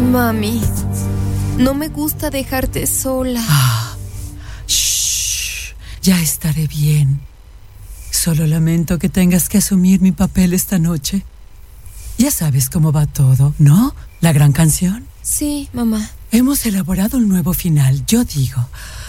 Mami, no me gusta dejarte sola. Shh, ya estaré bien. Solo lamento que tengas que asumir mi papel esta noche. Ya sabes cómo va todo, ¿no? ¿La gran canción? Sí, mamá. Hemos elaborado un nuevo final. Yo digo,